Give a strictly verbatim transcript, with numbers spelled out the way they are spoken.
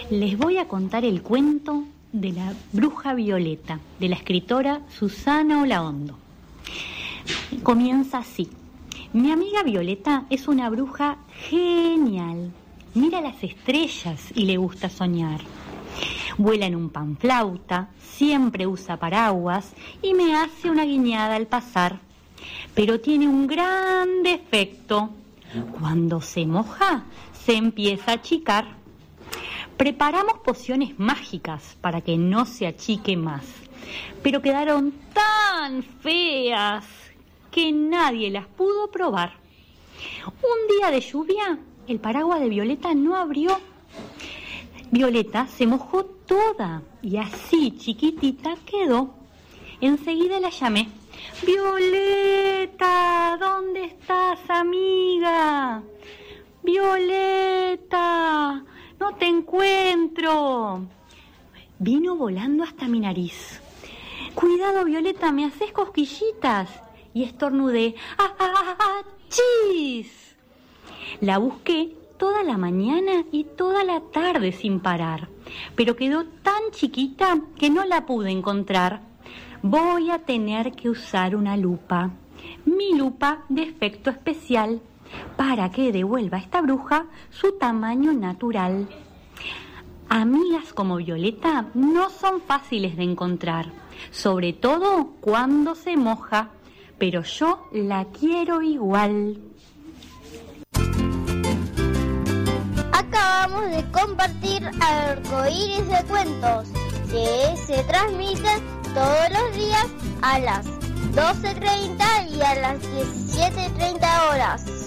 Les voy a contar el cuento de la bruja Violeta, de la escritora Susana Olaondo. Comienza así. Mi amiga Violeta es una bruja genial. Mira las estrellas y le gusta soñar. Vuela en un panflauta, siempre usa paraguas y me hace una guiñada al pasar. Pero tiene un gran defecto. Cuando se moja, se empieza a achicar. Preparamos pociones mágicas para que no se achique más, pero quedaron tan feas que nadie las pudo probar. Un día de lluvia, el paraguas de Violeta no abrió. Violeta se mojó toda y así chiquitita quedó. Enseguida la llamé. Violeta, ¿dónde estás, amiga? Violeta, no te encuentro. Vino volando hasta mi nariz. Cuidado, Violeta, me haces cosquillitas. Y estornudé. ¡Ah, ah, ah, ah, chis! La busqué toda la mañana y toda la tarde sin parar, pero quedó tan chiquita que no la pude encontrar. Voy a tener que usar una lupa, mi lupa de efecto especial, para que devuelva a esta bruja su tamaño natural. Amigas como Violeta no son fáciles de encontrar, sobre todo cuando se moja, pero yo la quiero igual. Acabamos de compartir Arcoíris de Cuentos, que se transmiten todos los días a las doce treinta y a las diecisiete treinta horas.